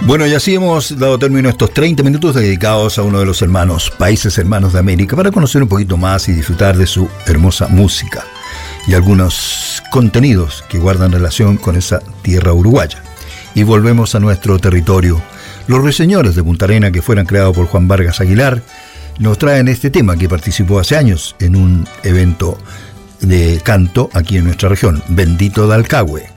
Bueno, y así hemos dado término a estos 30 minutos dedicados a uno de los países hermanos de América, para conocer un poquito más y disfrutar de su hermosa música y algunos contenidos que guardan relación con esa tierra uruguaya. Y volvemos a nuestro territorio. Los ruiseñores de Punta Arenas, que fueron creados por Juan Vargas Aguilar, nos traen este tema que participó hace años en un evento de canto aquí en nuestra región, Bendito Dalcahue.